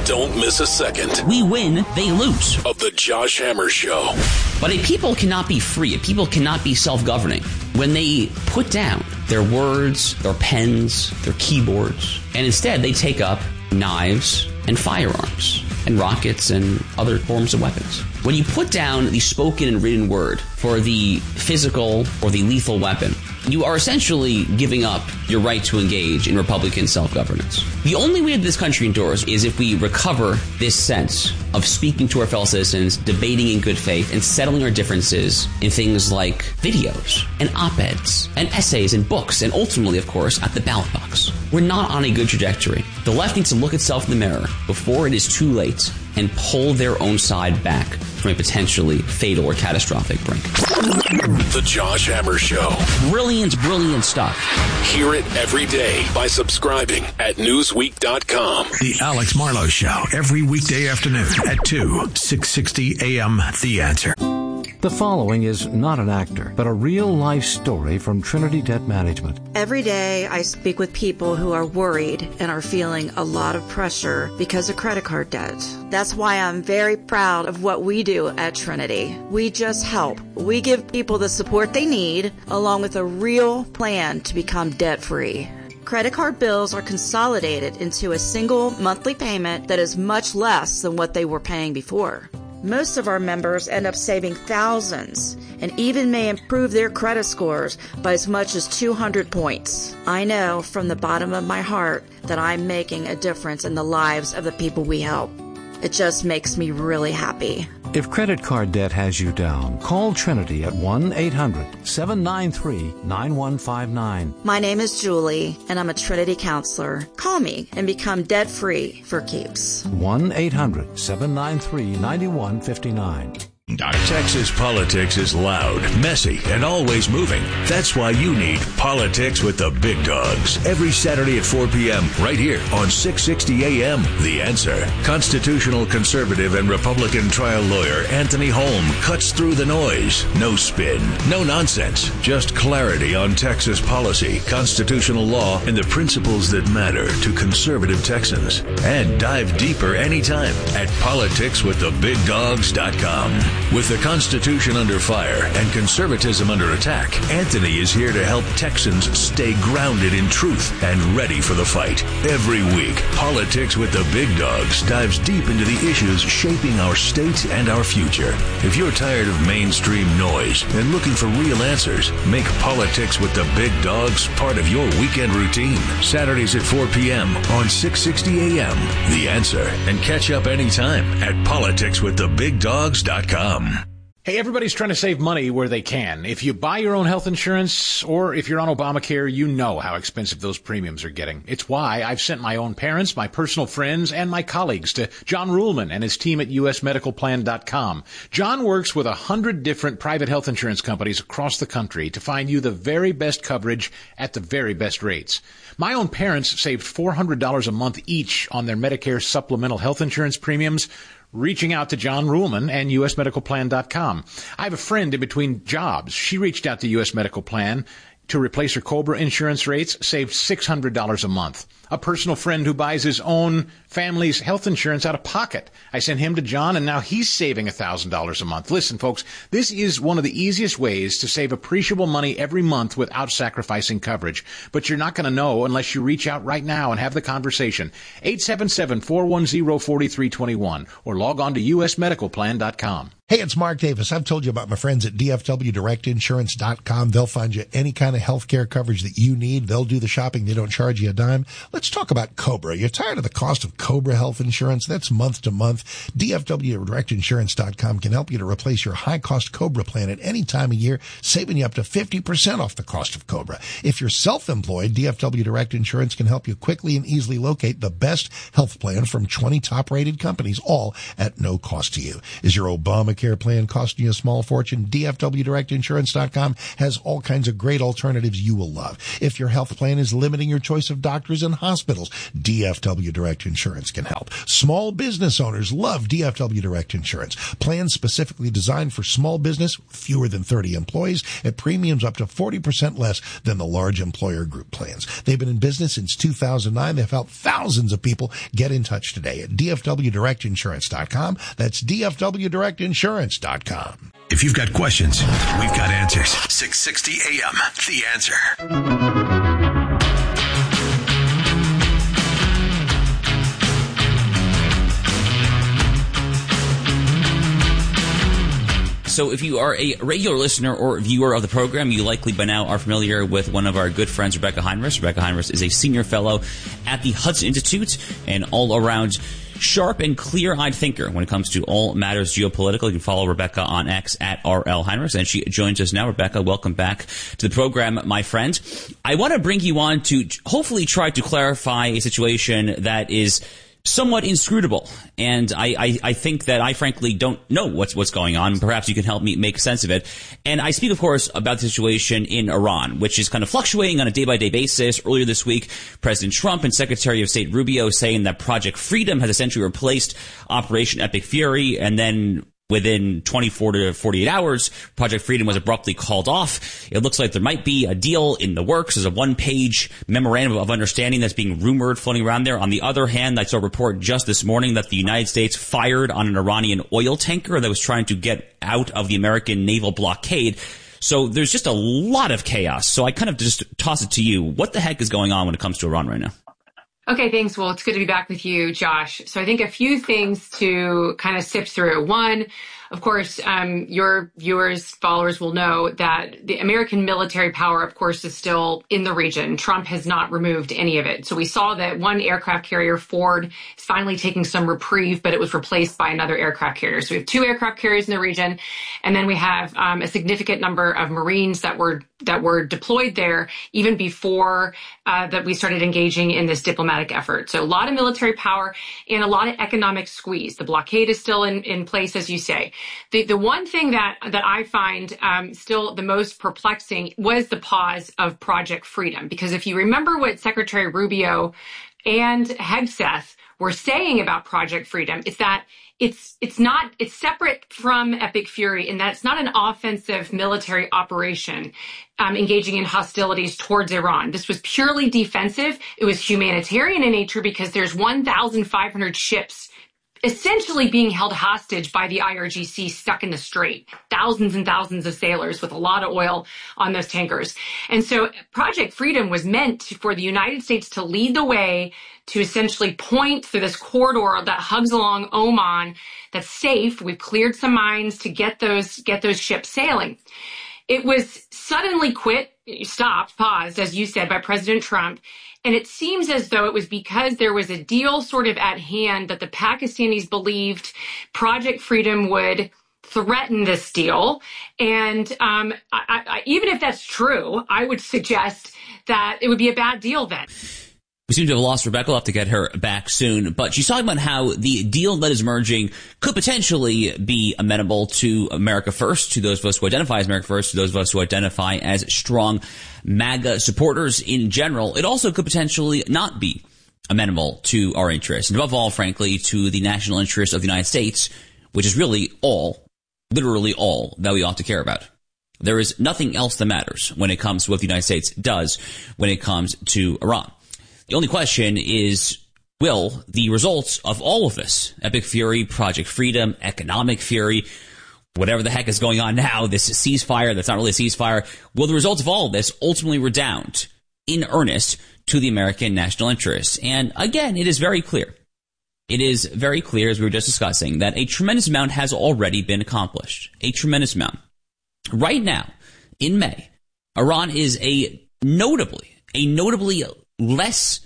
Don't miss a second. We win, they lose. Of the Josh Hammer Show. But a people cannot be free. A people cannot be self-governing when they put down their words, their pens, their keyboards, and instead they take up knives and firearms and rockets and other forms of weapons. When you put down the spoken and written word for the physical or the lethal weapon, you are essentially giving up your right to engage in Republican self-governance. The only way this country endures is if we recover this sense of speaking to our fellow citizens, debating in good faith, and settling our differences in things like videos and op-eds and essays and books, and ultimately, of course, at the ballot box. We're not on a good trajectory. The left needs to look itself in the mirror before it is too late and pull their own side back from a potentially fatal or catastrophic brink. The Josh Hammer Show. Brilliant, brilliant stuff. Hear it every day by subscribing at Newsweek.com. The Alex Marlowe Show, every weekday afternoon at 2, 660 a.m. The Answer. The following is not an actor, but a real-life story from Trinity Debt Management. Every day I speak with people who are worried and are feeling a lot of pressure because of credit card debt. That's why I'm very proud of what we do at Trinity. We just help. We give people the support they need, along with a real plan to become debt-free. Credit card bills are consolidated into a single monthly payment that is much less than what they were paying before. Most of our members end up saving thousands and even may improve their credit scores by as much as 200 points. I know from the bottom of my heart that I'm making a difference in the lives of the people we help. It just makes me really happy. If credit card debt has you down, call Trinity at 1-800-793-9159. My name is Julie, and I'm a Trinity counselor. Call me and become debt-free for keeps. 1-800-793-9159. Texas politics is loud, messy, and always moving. That's why you need Politics with the Big Dogs. Every Saturday at 4 p.m. right here on 660 a.m. The Answer. Constitutional conservative and Republican trial lawyer Anthony Holm cuts through the noise. No spin, no nonsense. Just clarity on Texas policy, constitutional law, and the principles that matter to conservative Texans. And dive deeper anytime at politicswiththebigdogs.com. With the Constitution under fire and conservatism under attack, Anthony is here to help Texans stay grounded in truth and ready for the fight. Every week, Politics with the Big Dogs dives deep into the issues shaping our state and our future. If you're tired of mainstream noise and looking for real answers, make Politics with the Big Dogs part of your weekend routine. Saturdays at 4 p.m. on 660 a.m. The Answer. And catch up anytime at politicswiththebigdogs.com. Hey, everybody's trying to save money where they can. If you buy your own health insurance or if you're on Obamacare, you know how expensive those premiums are getting. It's why I've sent my own parents, my personal friends, and my colleagues to John Ruhlman and his team at usmedicalplan.com. John works with 100 different private health insurance companies across the country to find you the very best coverage at the very best rates. My own parents saved $400 a month each on their Medicare supplemental health insurance premiums, reaching out to John Ruhlman and usmedicalplan.com. I have a friend in between jobs. She reached out to US Medical Plan to replace her COBRA insurance rates, saved $600 a month. A personal friend who buys his own family's health insurance out of pocket. I sent him to John, and now he's saving $1,000 a month. Listen, folks, this is one of the easiest ways to save appreciable money every month without sacrificing coverage. But you're not going to know unless you reach out right now and have the conversation. 877-410-4321 or log on to usmedicalplan.com. Hey, it's Mark Davis. I've told you about my friends at DFWDirectInsurance.com. They'll find you any kind of health care coverage that you need. They'll do the shopping. They don't charge you a dime. Let's talk about COBRA. You're tired of the cost of COBRA health insurance? That's month to month. DFWDirectInsurance.com can help you to replace your high-cost COBRA plan at any time of year, saving you up to 50% off the cost of COBRA. If you're self-employed, DFW Direct Insurance can help you quickly and easily locate the best health plan from 20 top-rated companies, all at no cost to you. Is your Obamacare plan costing you a small fortune? DFWDirectInsurance.com has all kinds of great alternatives you will love. If your health plan is limiting your choice of doctors and hospitals, DFW Direct Insurance can help. Small business owners love DFW Direct Insurance. Plans specifically designed for small business, fewer than 30 employees, at premiums up to 40% less than the large employer group plans. They've been in business since 2009. They've helped thousands of people. Get in touch today at DFWDirectInsurance.com. That's DFWDirectInsurance.com. If you've got questions, we've got answers. 660 AM, The Answer. So if you are a regular listener or viewer of the program, you likely by now are familiar with one of our good friends, Rebecca Heinrichs. Rebecca Heinrichs is a senior fellow at the Hudson Institute and all-around sharp and clear-eyed thinker when it comes to all matters geopolitical. You can follow Rebecca on X at RL Heinrichs, and she joins us now. Rebecca, welcome back to the program, my friend. I want to bring you on to hopefully try to clarify a situation that is somewhat inscrutable, and I think that I frankly don't know what's going on. Perhaps you can help me make sense of it. And I speak, of course, about the situation in Iran, which is kind of fluctuating on a day-by-day basis. Earlier this week, President Trump and Secretary of State Rubio saying that Project Freedom has essentially replaced Operation Epic Fury, and then within 24 to 48 hours, Project Freedom was abruptly called off. It looks like there might be a deal in the works. There's a one-page memorandum of understanding that's being rumored floating around there. On the other hand, I saw a report just this morning that the United States fired on an Iranian oil tanker that was trying to get out of the American naval blockade. So there's just a lot of chaos. So I kind of just toss it to you. What the heck is going on when it comes to Iran right now? Okay, thanks. Well, it's good to be back with you, Josh. So I think a few things to kind of sift through. One, of course, your viewers, followers will know that the American military power, of course, is still in the region. Trump has not removed any of it. So we saw that one aircraft carrier, Ford, is finally taking some reprieve, but it was replaced by another aircraft carrier. So we have two aircraft carriers in the region, and then we have a significant number of Marines that were deployed there even before that we started engaging in this diplomatic effort. So a lot of military power and a lot of economic squeeze. The blockade is still in place, as you say. The one thing that I find still the most perplexing was the pause of Project Freedom, because if you remember what Secretary Rubio and Hegseth were saying about Project Freedom, it's that it's separate from Epic Fury in that it's not an offensive military operation engaging in hostilities towards Iran. This was purely defensive. It was humanitarian in nature because there's 1,500 ships essentially being held hostage by the IRGC stuck in the strait. Thousands and thousands of sailors with a lot of oil on those tankers. And so Project Freedom was meant for the United States to lead the way to essentially point through this corridor that hugs along Oman that's safe. We've cleared some mines to get those ships sailing. It was suddenly stopped, paused, as you said, by President Trump. And it seems as though it was because there was a deal sort of at hand that the Pakistanis believed Project Freedom would threaten this deal. And even if that's true, I would suggest that it would be a bad deal then. We seem to have lost Rebecca. We'll have to get her back soon. But she's talking about how the deal that is emerging could potentially be amenable to America First, to those of us who identify as America First, to those of us who identify as strong MAGA supporters in general. It also could potentially not be amenable to our interests, and above all, frankly, to the national interests of the United States, which is really all, literally all, that we ought to care about. There is nothing else that matters when it comes to what the United States does when it comes to Iran. The only question is, will the results of all of this, Epic Fury, Project Freedom, Economic Fury, whatever the heck is going on now, this ceasefire that's not really a ceasefire, will the results of all of this ultimately redound in earnest to the American national interests? And again, it is very clear. It is very clear, as we were just discussing, that a tremendous amount has already been accomplished. A tremendous amount. Right now, in May, Iran is a notably less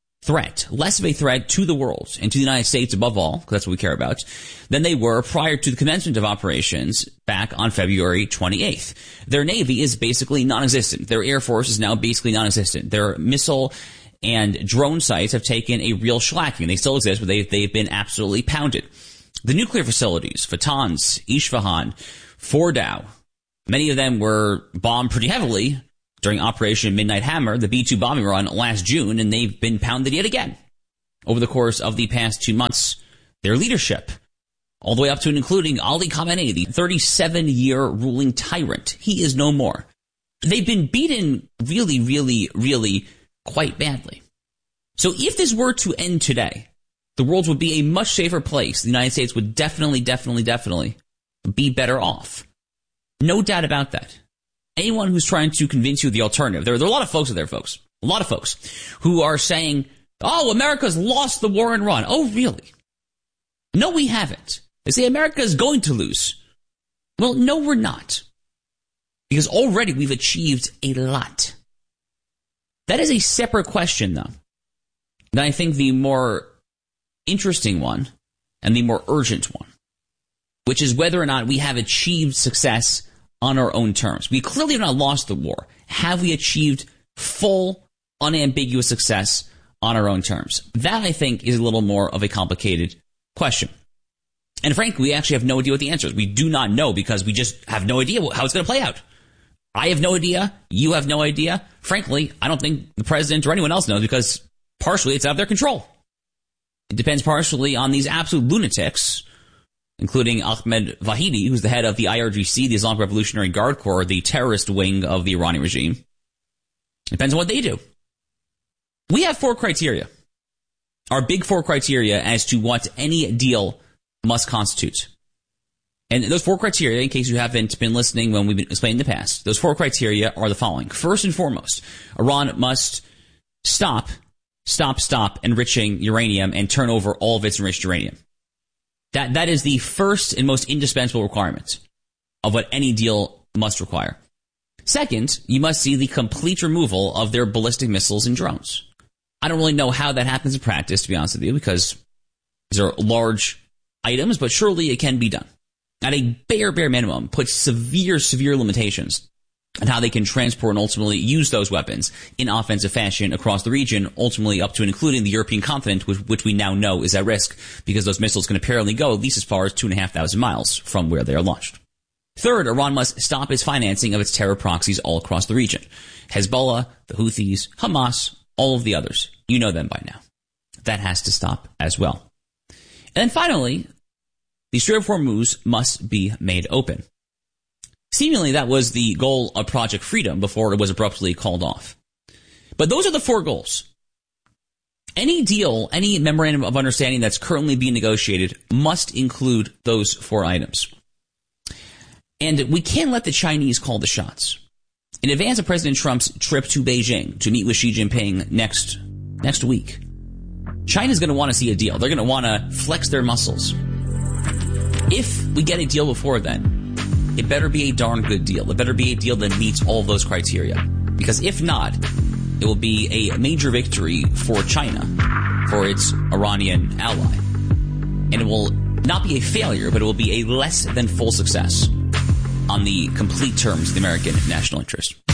of a threat to the world and to the United States above all, because that's what we care about, than they were prior to the commencement of operations back on February 28th. Their Navy is basically non-existent. Their Air Force is now basically non-existent. Their missile and drone sites have taken a real shellacking. They still exist, but they've been absolutely pounded. The nuclear facilities, Natanz, Isfahan, Fordow, many of them were bombed pretty heavily during Operation Midnight Hammer, the B-2 bombing run last June, and they've been pounded yet again over the course of the past 2 months. Their leadership, all the way up to and including Ali Khamenei, the 37-year ruling tyrant. He is no more. They've been beaten really, really, really quite badly. So if this were to end today, the world would be a much safer place. The United States would definitely be better off. No doubt about that. Anyone who's trying to convince you of the alternative, there are a lot of folks out there, folks. A lot of folks who are saying, oh, America's lost the war in Iran. Oh, really? No, we haven't. They say America is going to lose. Well, no, we're not. Because already we've achieved a lot. That is a separate question, though. And I think the more interesting one and the more urgent one, which is whether or not we have achieved success on our own terms. We clearly have not lost the war. Have we achieved full, unambiguous success on our own terms? That, I think, is a little more of a complicated question. And frankly, we actually have no idea what the answer is. We do not know because we just have no idea how it's going to play out. I have no idea. You have no idea. Frankly, I don't think the president or anyone else knows because partially it's out of their control. It depends partially on these absolute lunatics, including Ahmed Vahidi, who's the head of the IRGC, the Islamic Revolutionary Guard Corps, the terrorist wing of the Iranian regime. It depends on what they do. We have 4 criteria. Our big 4 criteria as to what any deal must constitute. And those 4 criteria, in case you haven't been listening when we've been explaining in the past, those 4 criteria are the following. First and foremost, Iran must stop enriching uranium and turn over all of its enriched uranium. That is the first and most indispensable requirement of what any deal must require. Second, you must see the complete removal of their ballistic missiles and drones. I don't really know how that happens in practice, to be honest with you, because these are large items, but surely it can be done. At a bare minimum, put severe limitations on how they can transport and ultimately use those weapons in offensive fashion across the region, ultimately up to and including the European continent, which we now know is at risk because those missiles can apparently go at least as far as 2,500 miles from where they are launched. Third, Iran must stop its financing of its terror proxies all across the region. Hezbollah, the Houthis, Hamas, all of the others. You know them by now. That has to stop as well. And then finally, the Strait of Hormuz must be made open. Seemingly, that was the goal of Project Freedom before it was abruptly called off. But those are the 4 goals. Any deal, any memorandum of understanding that's currently being negotiated must include those 4 items. And we can't let the Chinese call the shots. In advance of President Trump's trip to Beijing to meet with Xi Jinping next week, China's going to want to see a deal. They're going to want to flex their muscles. If we get a deal before then, it better be a darn good deal. It better be a deal that meets all of those criteria. Because if not, it will be a major victory for China, for its Iranian ally. And it will not be a failure, but it will be a less than full success on the complete terms of the American national interest.